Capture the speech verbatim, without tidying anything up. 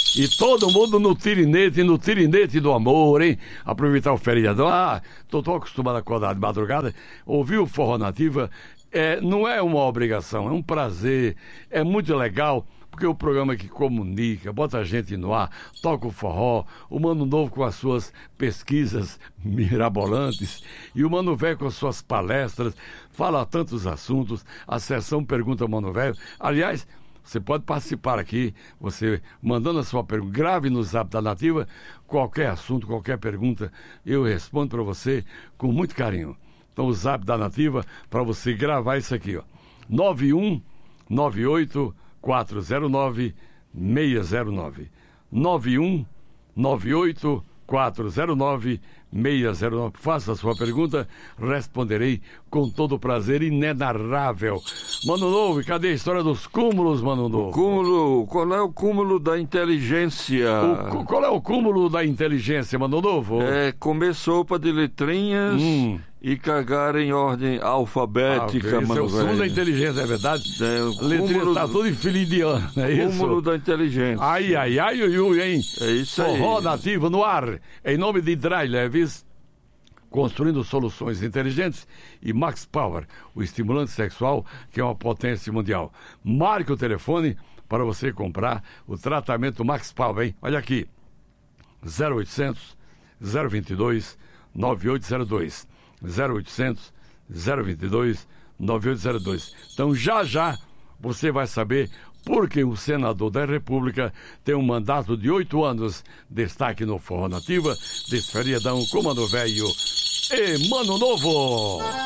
E todo mundo no tirinete, no tirinete do amor, hein? Aproveitar o feriadão. Ah, tô tão acostumado a acordar de madrugada. Ouvir o Forró Nativa é, não é uma obrigação, é um prazer. É muito legal, porque é o programa que comunica, bota a gente no ar, toca o forró, o Mano Novo com as suas pesquisas mirabolantes e o Mano Velho com as suas palestras, fala tantos assuntos, a sessão Pergunta ao Mano Velho. Aliás, você pode participar aqui, você mandando a sua pergunta, grave no Zap da Nativa, qualquer assunto, qualquer pergunta, eu respondo para você com muito carinho. Então o Zap da Nativa, para você gravar isso aqui, ó, nove um nove oito quatro zero nove seis zero nove, nove um nove oito quatro zero nove seis zero nove. Faça a sua pergunta, responderei com todo o prazer inenarrável. Mano Novo, cadê a história dos cúmulos, Mano Novo? O cúmulo, qual é o cúmulo da inteligência? O, qual é o cúmulo da inteligência, Mano Novo? É comer sopa de letrinhas hum. e cagar em ordem alfabética, ah, okay. Mano. Esse é o cúmulo da inteligência, é verdade? É, o letrinha cúmulo tá tudo em filidiano, é isso? O cúmulo da inteligência. Ai, ai, ai, ui, ui, hein? É isso aí. Forró Nativo no ar, em nome de Dry Leves, construindo soluções inteligentes, e Max Power, o estimulante sexual que é uma potência mundial. Marque o telefone para você comprar o tratamento Max Power, hein? Olha aqui, zero oitocentos, zero vinte e dois, nove oito zero dois, zero oitocentos, zero vinte e dois, nove oito zero dois. Então já já você vai saber por que o senador da República tem um mandato de oito anos. Destaque no Forró Nativa, desse feriadão com Mano Velho e Mano Novo.